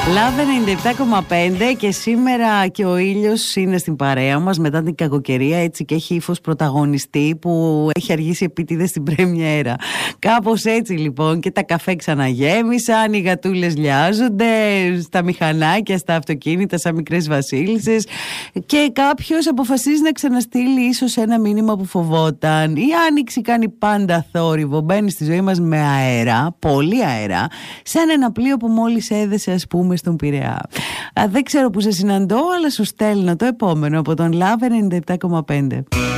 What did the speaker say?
Love 97,5 και σήμερα και ο ήλιος είναι στην παρέα μας μετά την κακοκαιρία, έτσι, και έχει ύφος πρωταγωνιστή που έχει αργήσει επίτηδες στην πρεμιέρα. Κάπως έτσι λοιπόν, και τα καφέ ξαναγέμισαν, οι γατούλες λιάζονται στα μηχανάκια, στα αυτοκίνητα σαν μικρές βασίλισσες και κάποιος αποφασίζει να ξαναστείλει ίσως ένα μήνυμα που φοβόταν. Η άνοιξη κάνει πάντα θόρυβο, μπαίνει στη ζωή μας με αέρα, πολύ αέρα, σαν ένα πλοίο που μόλις έδεσε, ας πούμε, στον Πειραιά. Δεν ξέρω που σε συναντώ, αλλά σου στέλνω το επόμενο από τον Love 97,5.